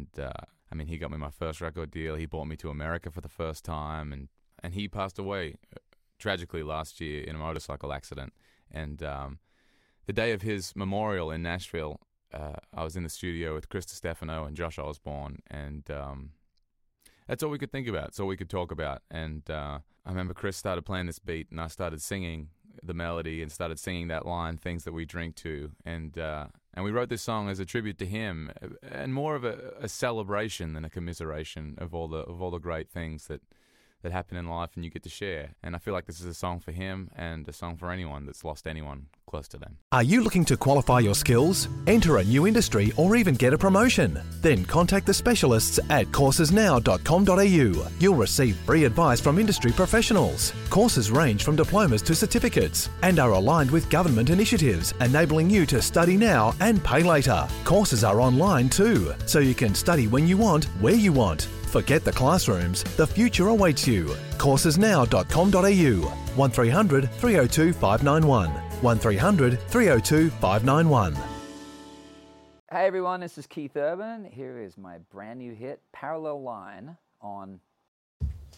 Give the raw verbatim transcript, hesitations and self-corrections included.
And uh, I mean, he got me my first record deal. He brought me to America for the first time, and and he passed away uh, tragically last year in a motorcycle accident. And um, the day of his memorial in Nashville, uh, I was in the studio with Chris Stefano and Josh Osborne, and um, that's all we could think about. It's all we could talk about. And uh, I remember Chris started playing this beat, and I started singing the melody and started singing that line, "Things That We Drink To." And uh, and we wrote this song as a tribute to him, and more of a, a celebration than a commiseration of all the of all the great things that that happen in life and you get to share. And I feel like this is a song for him and a song for anyone that's lost anyone close to them. Are you looking to qualify your skills, enter a new industry, or even get a promotion? Then contact the specialists at courses now dot com dot a u. You'll receive free advice from industry professionals. Courses range from diplomas to certificates and are aligned with government initiatives, enabling you to study now and pay later. Courses are online too, so you can study when you want, where you want. Forget the classrooms, the future awaits you. courses now dot com dot a u. one three hundred three oh two five nine one. one three hundred three oh two five nine one. Hey everyone, this is Keith Urban. Here is my brand new hit, Parallel Line, on